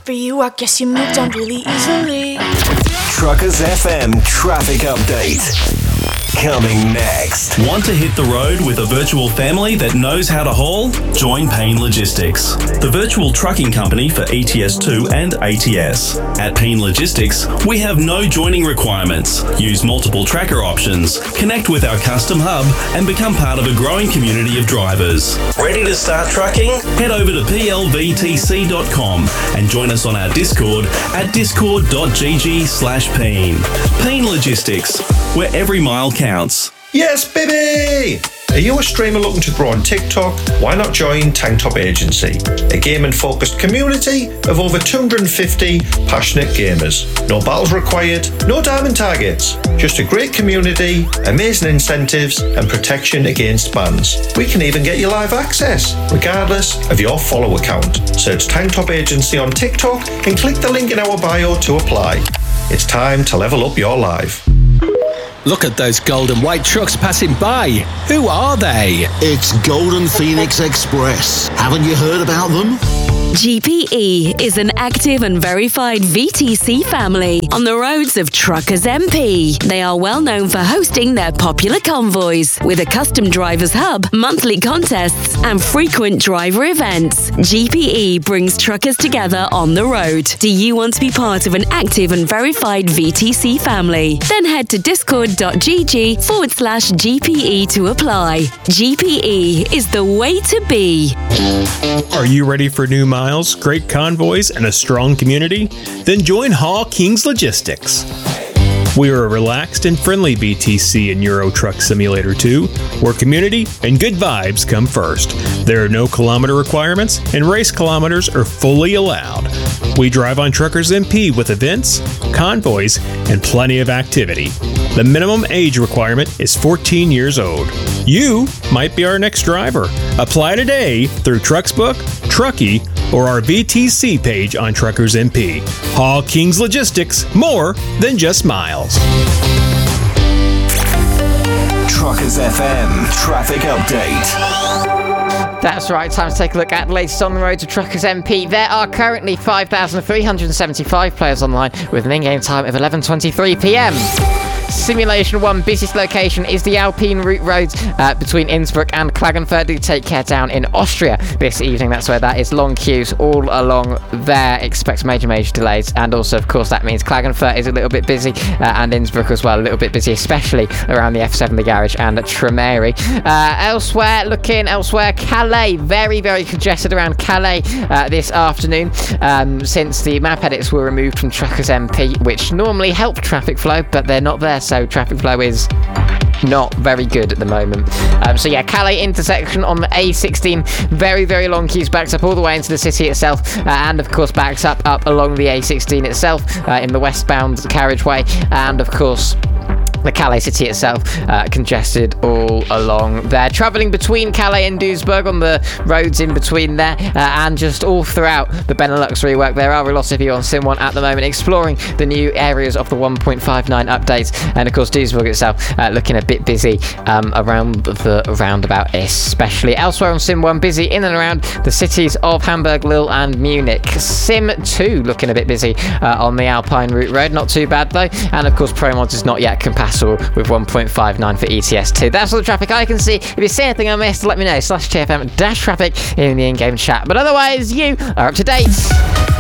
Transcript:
for you, I guess you moved on really easily. Truckers FM traffic update. Coming next. Want to hit the road with a virtual family that knows how to haul? Join Payne Logistics, the virtual trucking company for ETS2 and ATS. At Payne Logistics, we have no joining requirements. Use multiple tracker options, connect with our custom hub, and become part of a growing community of drivers. Ready to start trucking? Head over to plvtc.com and join us on our Discord at discord.gg/Payne. Payne Logistics, where every mile counts. Yes, baby! Are you a streamer looking to grow on TikTok? Why not join Tank Top Agency, a gaming-focused community of over 250 passionate gamers. No battles required, no diamond targets, just a great community, amazing incentives, and protection against bans. We can even get you live access, regardless of your follow account. Search Tank Top Agency on TikTok and click the link in our bio to apply. It's time to level up your life. Look at those gold and white trucks passing by. Who are they? It's Golden Phoenix Express. Haven't you heard about them? GPE is an active and verified VTC family on the roads of Truckers MP. They are well known for hosting their popular convoys with a custom drivers hub, monthly contests, and frequent driver events. GPE brings truckers together on the road. Do you want to be part of an active and verified VTC family? Then head to discord.gg/GPE to apply. GPE is the way to be. Are you ready for new miles, great convoys, and a strong community? Then join Haul Kings Logistics. We are a relaxed and friendly VTC in Euro Truck Simulator 2, where community and good vibes come first. There are no kilometer requirements, and race kilometers are fully allowed. We drive on Truckers MP with events, convoys, and plenty of activity. The minimum age requirement is 14 years old. You might be our next driver. Apply today through Trucksbook, Truckee, or our VTC page on Truckers MP. Haul Kings Logistics, more than just miles. Truckers FM traffic update. That's right, time to take a look at the latest on the road to Truckers MP. There are currently 5,375 players online with an in-game time of 11:23 p.m. Simulation 1 busiest location is the Alpine Route Road between Innsbruck and Klagenfurt. Do take care down in Austria this evening. That's where that is. Long queues all along there. Expect major delays. And also, of course, that means Klagenfurt is a little bit busy and Innsbruck as well, a little bit busy, especially around the F7, the garage, and Tremere. Elsewhere, Calais. Very, very congested around Calais this afternoon since the map edits were removed from Truckers MP, which normally help traffic flow, but they're not there. So traffic flow is not very good at the moment. So yeah, Calais intersection on the A16, very, very long queues, backs up all the way into the city itself, and of course backs up along the A16 itself in the westbound carriageway, and of course the Calais city itself congested all along there. Travelling between Calais and Duisburg on the roads in between there, and just all throughout the Benelux rework. There are a lot of you on Sim 1 at the moment exploring the new areas of the 1.59 updates, and of course Duisburg itself looking a bit busy around the roundabout especially. Elsewhere on Sim 1, busy in and around the cities of Hamburg, Lille and Munich. Sim 2 looking a bit busy on the Alpine Route Road, not too bad though, and of course ProMods is not yet compatible with 1.59 for ETS2. That's all the traffic I can see. If you see anything I missed, let me know. /TFM-traffic in the in-game chat. But otherwise, you are up to date.